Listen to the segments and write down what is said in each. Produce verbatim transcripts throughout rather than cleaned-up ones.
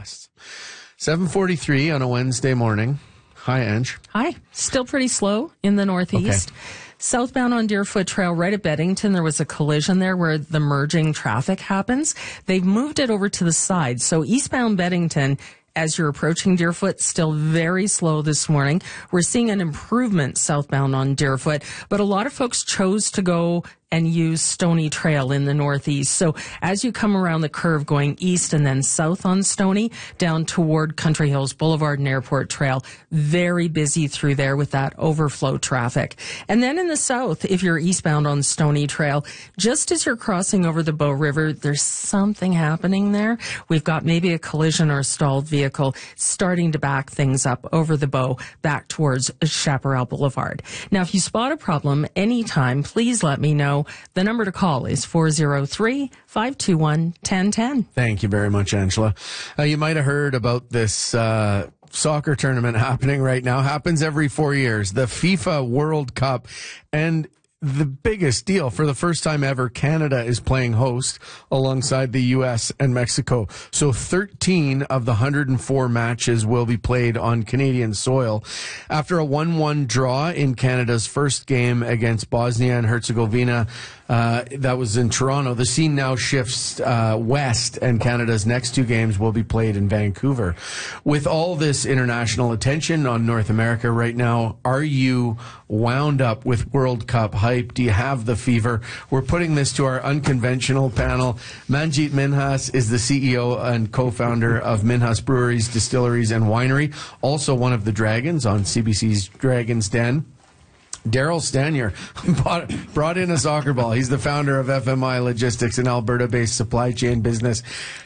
forecasts. seven forty-three on a Wednesday morning. Hi, Ange. Hi. Still pretty slow in the northeast. Okay. Southbound on Deerfoot Trail, right at Beddington, there was a collision there where the merging traffic happens. They've moved it over to the side. So eastbound Beddington, as you're approaching Deerfoot, still very slow this morning. We're seeing an improvement southbound on Deerfoot, but a lot of folks chose to go and use Stony Trail in the northeast. So as you come around the curve going east and then south on Stony, down toward Country Hills Boulevard and Airport Trail, very busy through there with that overflow traffic. And then in the south, if you're eastbound on Stony Trail, just as you're crossing over the Bow River, there's something happening there. We've got maybe a collision or a stalled vehicle starting to back things up over the Bow back towards Chaparral Boulevard. Now, if you spot a problem anytime, please let me know. The number to call is four oh three, five two one, one oh one oh. Thank you very much, Angela. Uh, you might have heard about this uh, soccer tournament happening right now. Happens every four years. The FIFA World Cup. And the biggest deal, for the first time ever, Canada is playing host alongside the U S and Mexico. So thirteen of the one hundred four matches will be played on Canadian soil. After a one one draw in Canada's first game against Bosnia and Herzegovina, uh, that was in Toronto, the scene now shifts uh, west, and Canada's next two games will be played in Vancouver. With all this international attention on North America right now, are you wound up with World Cup hype? Do you have the fever? We're putting this to our unconventional panel. Manjeet Minhas is the C E O and co-founder of Minhas Breweries, Distilleries, and Winery, also one of the Dragons on C B C's Dragon's Den. Daryl Stanier bought, brought in a soccer ball. He's the founder of F M I Logistics, an Alberta-based supply chain business.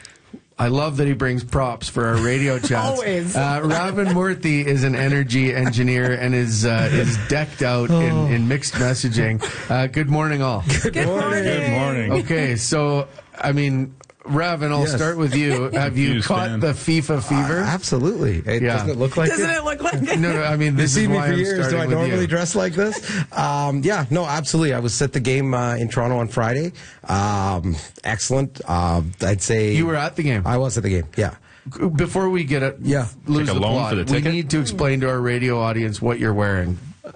I love that he brings props for our radio chats. Always. Uh, Ravin Murthy is an energy engineer and is uh, is decked out oh. in, in mixed messaging. Uh, good morning, all. Good, good morning. morning. Good morning. Okay, so, I mean, Ravin, I'll yes. start with you. Have you, you caught Stan. the FIFA fever? Uh, absolutely. It, yeah. Doesn't it look like Doesn't it? it look like it? No, no, I mean, this you is see me why for I'm years. Do I starting with normally you. dress like this? Um, yeah, no, absolutely. I was at the game uh, in Toronto on Friday. Um, excellent. Uh, I'd say You were at the game? I was at the game. Yeah. Before we get it, Yeah. lose Take a the loan plot, for the we ticket? need to explain to our radio audience what you're wearing.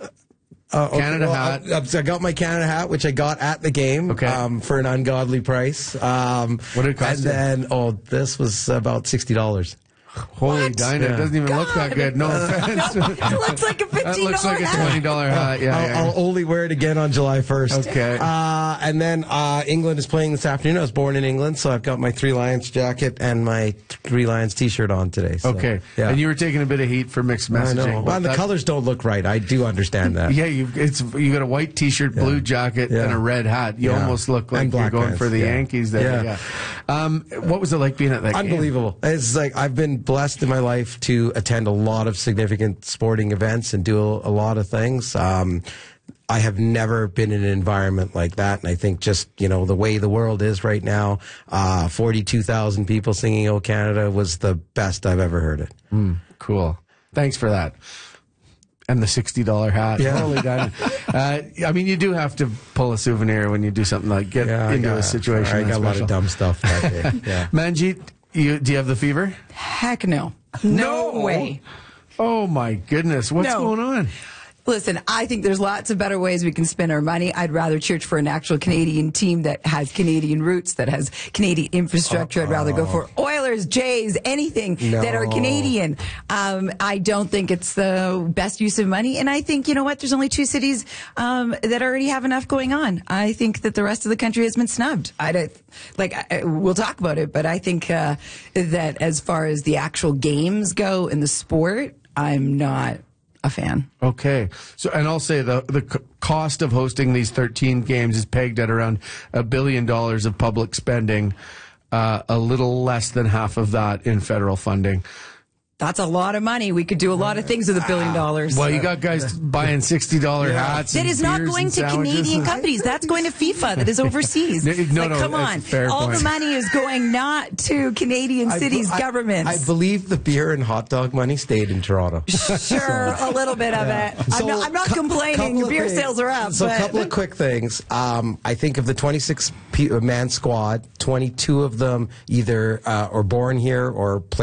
Uh, okay, Canada well, hat. I, I got my Canada hat, which I got at the game Okay. um, for an ungodly price. Um, What did it cost And you? then, oh, this was about sixty dollars. Holy diner, Yeah. it doesn't even look that good. No offense. It looks like a fifteen dollar That looks like a hat. twenty dollar hat. Yeah, I'll, yeah. I'll only wear it again on July first. Okay. Uh, and then uh, England is playing this afternoon. I was born in England, so I've got my Three Lions jacket and my Three Lions T-shirt on today. So, Okay. Yeah. And you were taking a bit of heat for mixed I messaging. know. but Well, the that- colors don't look right. I do understand that. Yeah, you it's you got a white T-shirt, blue jacket, Yeah. and a red hat. You Yeah. almost look like And you're black going pants. for the Yeah. Yankees there. Yeah. Yeah. Um, what was it like being at that game? Unbelievable. It's like I've been blessed in my life to attend a lot of significant sporting events and do a, a lot of things. Um, I have never been in an environment like that, and I think just, you know, the way the world is right now, uh, forty-two thousand people singing "O Canada" was the best I've ever heard it. Mm, cool. Thanks for that. And the sixty dollar hat. Yeah. Totally done. Uh, I mean, you do have to pull a souvenir when you do something like get Yeah, I into got- a situation. I got that's a lot special. of dumb stuff that day. Yeah. Manjeet, you, do you have the fever? Heck no. No, way. Oh, my goodness. What's No. going on? Listen, I think there's lots of better ways we can spend our money. I'd rather cheer for an actual Canadian team that has Canadian roots, that has Canadian infrastructure. I'd rather go for Oilers, Jays, anything No. that are Canadian. Um, I don't think it's the best use of money. And I think, you know what, there's only two cities um, that already have enough going on. I think that the rest of the country has been snubbed. I don't, like, I, we'll talk about it, but I think uh, that as far as the actual games go in the sport, I'm not a fan. Okay. So, and I'll say the the c- cost of hosting these thirteen games is pegged at around a billion dollars of public spending, uh, a little less than half of that in federal funding. That's a lot of money. We could do a lot of things with a billion dollars. Well, you got guys buying sixty dollar hats. That and is not beers going and to sandwiches. Canadian companies. That's going to FIFA that is overseas. No, no, like, no, come that's on. a fair All point. the money is going not to Canadian I- cities' I- governments. I believe the beer and hot dog money stayed in Toronto. Sure, a little bit of it. I'm So, not, I'm not cou- complaining. couple of Beer things. sales are up. So but a couple of quick things. Um, I think of the twenty-six man squad, twenty-two of them either uh, are born here or play